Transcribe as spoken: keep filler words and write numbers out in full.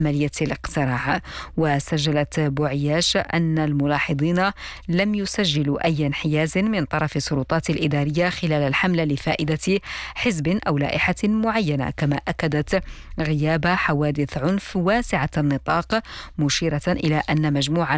عملية الاقتراع. وسجلت بوعياش أن الملاحظين لم يسجلوا أي انحياز من طرف السلطات الإدارية خلال الحملة لفائدة حزب أو لائحة معينة، كما أكدت غياب حوادث عنف واسعة النطاق، مشيرة إلى أن مجموعة